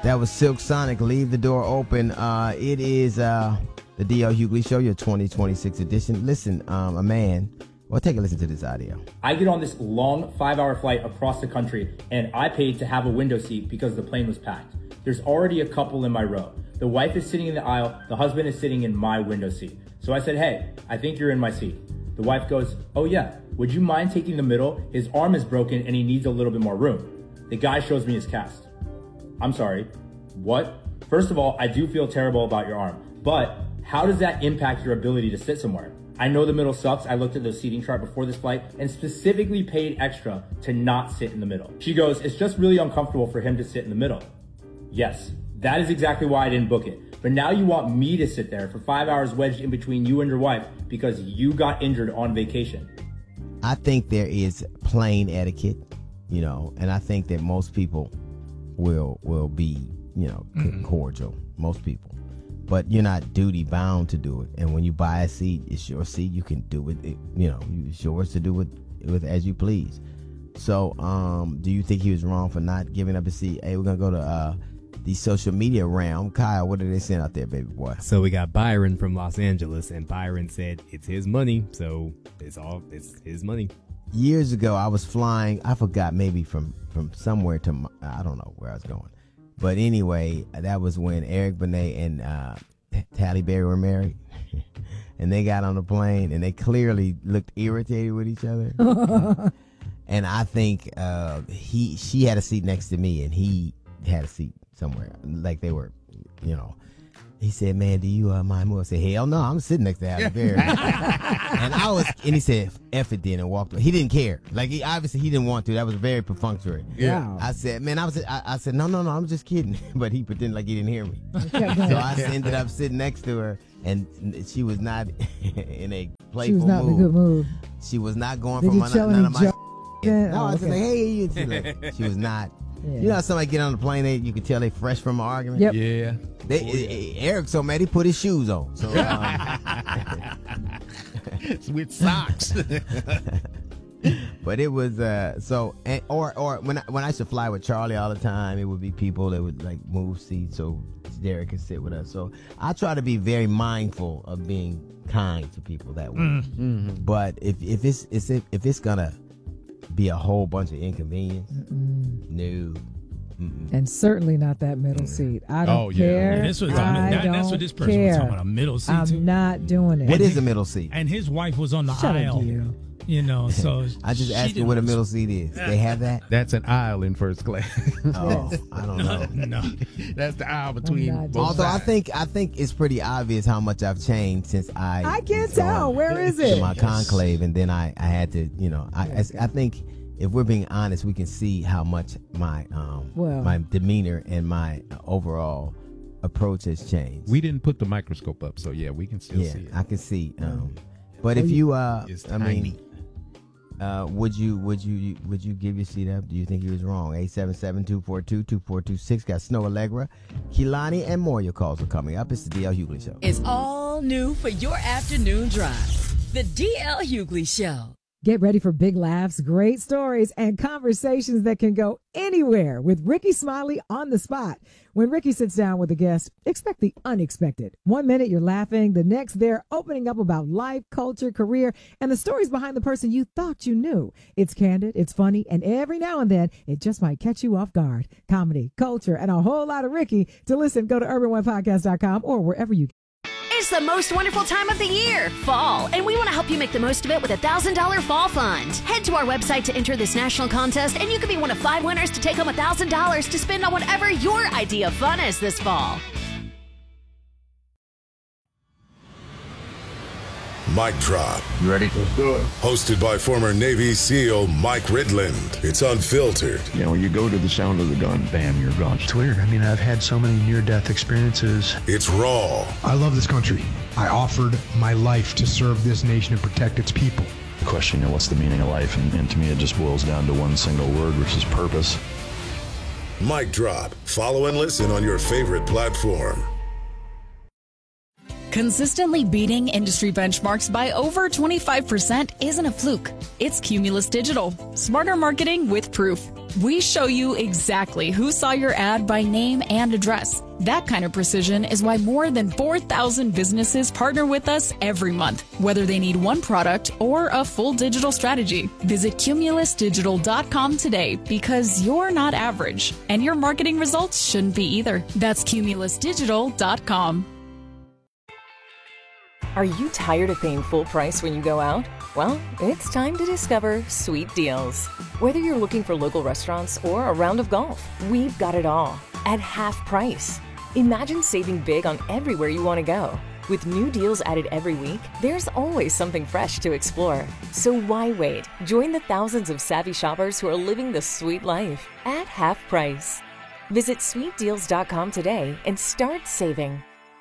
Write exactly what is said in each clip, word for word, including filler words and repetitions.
That was Silk Sonic, Leave the Door Open. Uh, it is uh, the D L Hughley Show, your twenty twenty-six edition. Listen, um, a man, well, take a listen to this audio. I get on this long five-hour flight across the country, and I paid to have a window seat because the plane was packed. There's already a couple in my row. The wife is sitting in the aisle. The husband is sitting in my window seat. So I said, hey, I think you're in my seat. The wife goes, oh yeah, would you mind taking the middle? His arm is broken and he needs a little bit more room. The guy shows me his cast. I'm sorry, what? First of all, I do feel terrible about your arm, but how does that impact your ability to sit somewhere? I know the middle sucks. I looked at the seating chart before this flight and specifically paid extra to not sit in the middle. She goes, it's just really uncomfortable for him to sit in the middle. Yes, that is exactly why I didn't book it. But now you want me to sit there for five hours wedged in between you and your wife because you got injured on vacation. I think there is plane etiquette, you know, and I think that most people will will be, you know, mm-hmm. cordial, most people. But you're not duty bound to do it. And when you buy a seat, it's your seat. You can do it, it you know, it's yours to do with, with as you please. So um, do you think he was wrong for not giving up his seat? Hey, we're going to go to uh, the social media realm. Kyle, what are they saying out there, baby boy? So we got Byron from Los Angeles, and Byron said it's his money, so it's all it's his money. Years ago, I was flying, I forgot, maybe from, from somewhere to, I don't know where I was going. But anyway, that was when Eric Benet and uh, Halle Berry were married. And they got on the plane, and they clearly looked irritated with each other. And I think uh, he she had a seat next to me, and he had a seat somewhere. Like they were, you know. He said, man, do you uh, mind more? I said, hell no, I'm sitting next to Halle Berry. And I was, and he said, F it then, and walked away. He didn't care. Like, he, obviously, he didn't want to. That was very perfunctory. Yeah. I said, man, I was, I, I said, no, no, no, I'm just kidding. But he pretended like he didn't hear me. So I ended up sitting next to her, and she was not in a playful mood. She was not mood. in a good mood. She was not going Did for my, none of my Yeah. No, Oh, I was okay. like, hey, she, like, she was not. Yeah. You know how somebody get on the plane, they, you can tell they fresh from an argument? Yep. Yeah. They, oh, yeah. Eric so mad he put his shoes on. So um, with socks. But it was uh, so and, or or when I, when I used to fly with Charlie all the time, it would be people that would like move seats so Derek could sit with us. So I try to be very mindful of being kind to people that way. Mm-hmm. But if if it's, it's if, if it's gonna be a whole bunch of inconvenience, Mm-mm. no. Mm-mm. And certainly not that middle seat. I don't oh, yeah. care. And this was, I that, don't that's what this person care. was talking about, a middle seat. I'm too. not doing it. What is a middle seat? And his wife was on the Shut aisle. up, you. You know, so I just she asked you didn't what a want- middle seat is. They have that? That's an aisle in first class. Oh, I don't know. No, that's the aisle between not both Although I sides. think I think it's pretty obvious how much I've changed since I I can't was tell. on Where is to it? my conclave, and then I, I had to, you know, I, I I think if we're being honest, we can see how much my um Well. my demeanor and my overall approach has changed. We didn't put the microscope up, so yeah, we can still yeah, see it. I can see. Um, but if you uh, It's I mean. Uh, would you would you would you give your seat up? Do you think he was wrong? eight seven seven, two four two, two four two six. Got Snow Allegra, Kehlani, and more. Your calls are coming up. It's the D L Hughley Show. Is all new for your afternoon drive. The D L Hughley Show. Get ready for big laughs, great stories, and conversations that can go anywhere with Ricky Smiley on the spot. When Ricky sits down with a guest, expect the unexpected. One minute you're laughing, the next they're opening up about life, culture, career, and the stories behind the person you thought you knew. It's candid, it's funny, and every now and then it just might catch you off guard. Comedy, culture, and a whole lot of Ricky. To listen, go to urban one podcast dot com or wherever you It's the most wonderful time of the year, fall, and we want to help you make the most of it with a one thousand dollars fall fund. Head to our website to enter this national contest, and you could be one of five winners to take home one thousand dollars to spend on whatever your idea of fun is this fall. Mic Drop. You ready? Let's do it. Hosted by former Navy SEAL Mike Ridland. It's unfiltered. You know, when you go to the sound of the gun, bam, you're gone. It's weird. I mean, I've had so many near-death experiences. It's raw. I love this country. I offered my life to serve this nation and protect its people. The question, you know, what's the meaning of life? And, and to me, it just boils down to one single word, which is purpose. Mic Drop. Follow and listen on your favorite platform. Consistently beating industry benchmarks by over twenty-five percent isn't a fluke. It's Cumulus Digital. Smarter marketing with proof. We show you exactly who saw your ad by name and address. That kind of precision is why more than four thousand businesses partner with us every month, whether they need one product or a full digital strategy. Visit Cumulus Digital dot com today, because you're not average, and your marketing results shouldn't be either. That's Cumulus Digital dot com. Are you tired of paying full price when you go out? Well, it's time to discover Sweet Deals. Whether you're looking for local restaurants or a round of golf, we've got it all at half price. Imagine saving big on everywhere you want to go. With new deals added every week, there's always something fresh to explore. So why wait? Join the thousands of savvy shoppers who are living the sweet life at half price. Visit Sweet Deals dot com today and start saving.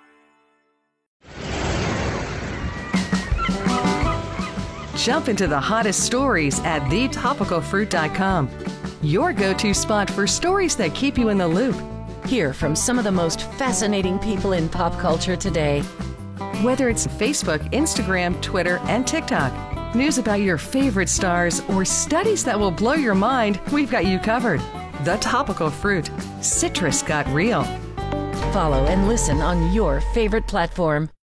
Jump into the hottest stories at the topical fruit dot com. Your go-to spot for stories that keep you in the loop. Hear from some of the most fascinating people in pop culture today. Whether it's Facebook, Instagram, Twitter, and TikTok, news about your favorite stars, or studies that will blow your mind, we've got you covered. The Topical Fruit. Citrus got real. Follow and listen on your favorite platform.